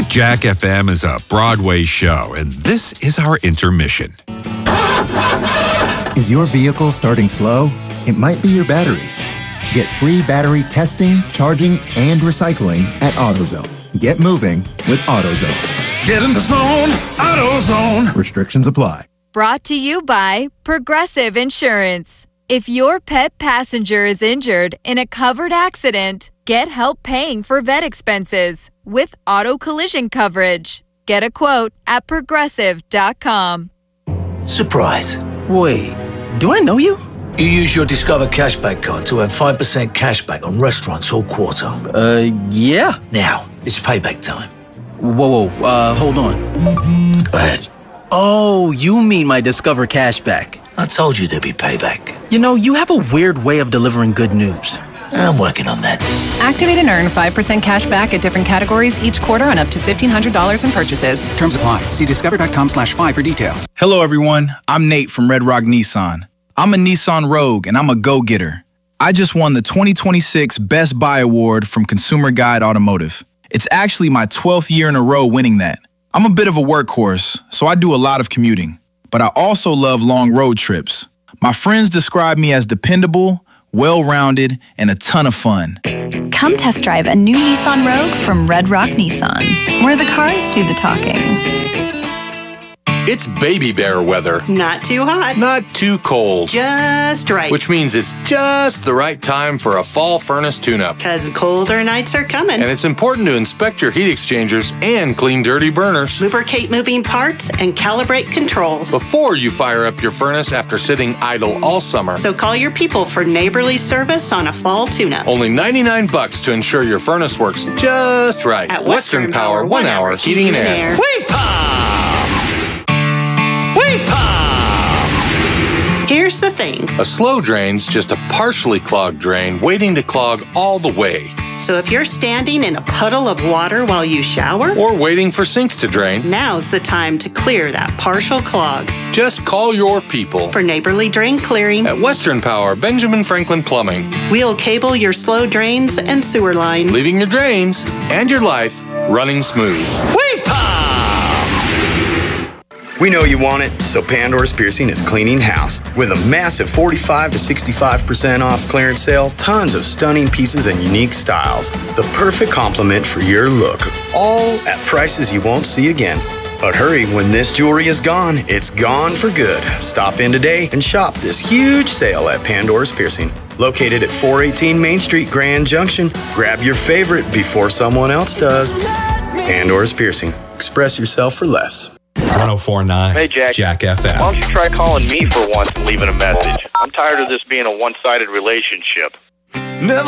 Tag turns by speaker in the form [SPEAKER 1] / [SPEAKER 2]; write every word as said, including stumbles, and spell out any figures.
[SPEAKER 1] Jack F M is a Broadway show, and this is our intermission.
[SPEAKER 2] Is your vehicle starting slow? It might be your battery. Get free battery testing, charging, and recycling at AutoZone. Get moving with AutoZone.
[SPEAKER 3] Get in the zone, AutoZone.
[SPEAKER 2] Restrictions apply.
[SPEAKER 4] Brought to you by Progressive Insurance. If your pet passenger is injured in a covered accident, get help paying for vet expenses with auto collision coverage. Get a quote at progressive dot com.
[SPEAKER 5] Surprise.
[SPEAKER 6] Wait, do I know you?
[SPEAKER 5] You use your Discover Cashback card to earn five percent cashback on restaurants all quarter.
[SPEAKER 6] Uh, yeah.
[SPEAKER 5] Now, it's payback time.
[SPEAKER 6] Whoa, whoa, uh, hold on.
[SPEAKER 5] Go ahead.
[SPEAKER 6] Oh, you mean my Discover Cashback.
[SPEAKER 5] I told you there'd be payback.
[SPEAKER 6] You know, you have a weird way of delivering good news.
[SPEAKER 5] I'm working on that.
[SPEAKER 7] Activate and earn five percent cash back at different categories each quarter on up to fifteen hundred dollars in purchases.
[SPEAKER 8] Terms apply. See discover.com slash five for details.
[SPEAKER 9] Hello, everyone. I'm Nate from Red Rock Nissan. I'm a Nissan Rogue, and I'm a go-getter. I just won the twenty twenty-six Best Buy Award from Consumer Guide Automotive. It's actually my twelfth year in a row winning that. I'm a bit of a workhorse, so I do a lot of commuting. But I also love long road trips. My friends describe me as dependable, well-rounded, and a ton of fun.
[SPEAKER 10] Come test drive a new Nissan Rogue from Red Rock Nissan, where the cars do the talking.
[SPEAKER 11] It's baby bear weather.
[SPEAKER 12] Not too hot.
[SPEAKER 11] Not too cold.
[SPEAKER 12] Just right.
[SPEAKER 11] Which means it's just the right time for a fall furnace tune-up.
[SPEAKER 12] Because colder nights are coming.
[SPEAKER 11] And it's important to inspect your heat exchangers and clean dirty burners.
[SPEAKER 12] Lubricate moving parts and calibrate controls.
[SPEAKER 11] Before you fire up your furnace after sitting idle all summer.
[SPEAKER 12] So call your people for neighborly service on a fall tune-up.
[SPEAKER 11] Only ninety-nine bucks to ensure your furnace works just right.
[SPEAKER 12] At
[SPEAKER 11] Western, Western Power, one hour heating and air.
[SPEAKER 12] air.
[SPEAKER 11] Wait,
[SPEAKER 12] Here's the thing.
[SPEAKER 11] A slow drain's just a partially clogged drain waiting to clog all the way.
[SPEAKER 12] So if you're standing in a puddle of water while you shower,
[SPEAKER 11] or waiting for sinks to drain,
[SPEAKER 12] now's the time to clear that partial clog.
[SPEAKER 11] Just call your people
[SPEAKER 12] for neighborly drain clearing
[SPEAKER 11] at Western Power, Benjamin Franklin Plumbing.
[SPEAKER 12] We'll cable your slow drains and sewer line,
[SPEAKER 11] leaving your drains and your life running smooth.
[SPEAKER 12] Wait,
[SPEAKER 13] We know you want it, so Pandora's Piercing is cleaning house. With a massive forty-five to sixty-five percent off clearance sale, tons of stunning pieces and unique styles. The perfect complement for your look, all at prices you won't see again. But hurry, when this jewelry is gone, it's gone for good. Stop in today and shop this huge sale at Pandora's Piercing. Located at four eighteen Main Street, Grand Junction. Grab your favorite before someone else does. Pandora's Piercing. Express yourself for less.
[SPEAKER 1] one oh four point nine
[SPEAKER 14] Hey, Jack.
[SPEAKER 1] Jack F M.
[SPEAKER 14] Why don't you try calling me for once and leaving a message? I'm tired of this being a one-sided relationship.
[SPEAKER 3] Never